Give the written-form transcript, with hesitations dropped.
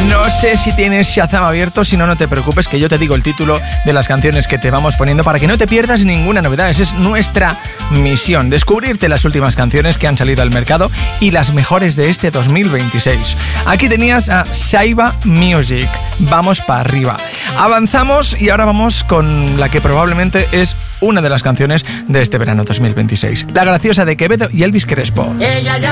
No sé si tienes Shazam abierto, si no, no te preocupes, que yo te digo el título de las canciones que te vamos poniendo para que no te pierdas ninguna novedad. Esa es nuestra misión, descubrirte las últimas canciones que han salido al mercado y las mejores de este 2026. Aquí tenías a Saiba Music, vamos para arriba. Avanzamos y ahora vamos con la que probablemente es una de las canciones de este verano 2026. La graciosa de Quevedo y Elvis Crespo.